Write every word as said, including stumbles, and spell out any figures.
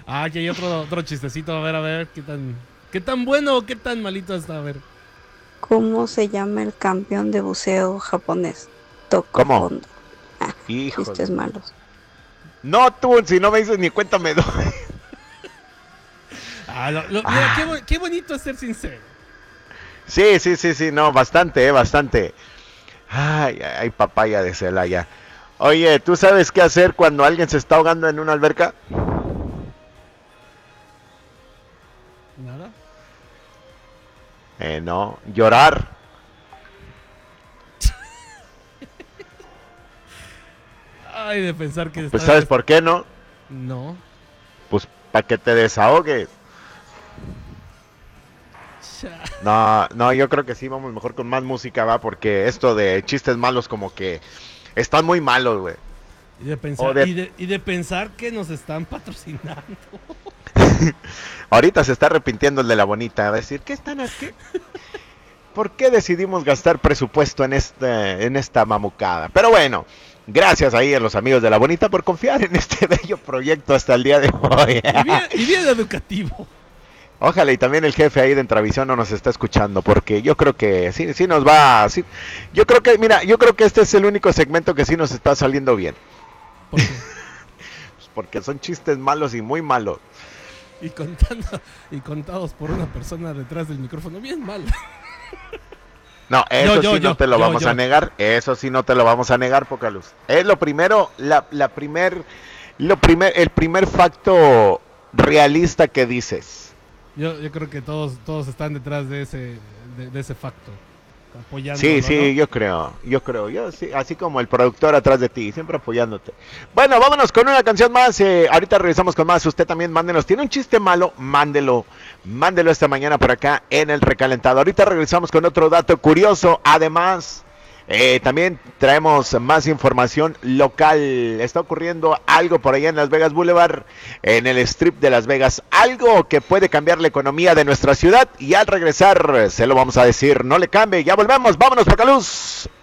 Ah, aquí hay otro, otro chistecito. A ver, a ver, qué tan, qué tan bueno o qué tan malito está. A ver. ¿Cómo se llama el campeón de buceo japonés? Toco ¿Cómo? fondo. Ah, chistes Híjole. malos. No, tú, si no me dices ni cuenta me doy. Ah, lo- lo- mira, qué, Ah, bo- qué bonito es ser sincero. sí, sí, sí, sí, no, bastante, eh, bastante. Ay, ay, ay, papaya de Celaya. Oye, ¿tú sabes qué hacer cuando alguien se está ahogando en una alberca? Nada. Eh, no, llorar. Ay, de pensar que Pues está. ¿sabes por qué no? No. Pues para que te desahogues. Cha. No, no, yo creo que sí, vamos mejor con más música, va, porque esto de chistes malos como que están muy malos, güey. Y de O pensar, de y de, y de pensar que nos están patrocinando. ahorita se está arrepintiendo el de la bonita, va a decir, ¿qué están aquí? ¿Por qué decidimos gastar presupuesto en este, en esta mamucada? Pero bueno, gracias ahí a los amigos de la bonita por confiar en este bello proyecto hasta el día de hoy. Y bien, y bien educativo. Ojalá y también el jefe ahí de Entravisión no nos está escuchando, porque yo creo que sí, sí nos va, sí, yo creo que, mira, yo creo que este es el único segmento que sí nos está saliendo bien, ¿Por qué? pues porque son chistes malos y muy malos. Y contando, y contados por una persona detrás del micrófono, bien mal. No, eso Yo, yo, sí no yo, te lo yo, vamos yo. a negar, eso sí no te lo vamos a negar, poca luz. Es lo primero, la, la primer, lo primer, el primer facto realista que dices. Yo, yo creo que todos, todos están detrás de ese, de, de ese facto. Apoyándolo, Sí, sí, ¿no? yo creo, yo creo, yo sí, así como el productor atrás de ti, siempre apoyándote. Bueno, vámonos con una canción más, eh, ahorita regresamos con más, usted también mándenos, tiene un chiste malo, mándelo, mándelo esta mañana por acá en el recalentado. Ahorita regresamos con otro dato curioso, además, eh, también traemos más información local, está ocurriendo algo por allá en Las Vegas Boulevard, en el strip de Las Vegas, algo que puede cambiar la economía de nuestra ciudad y al regresar se lo vamos a decir, no le cambie, ya volvemos, vámonos Pacaluz.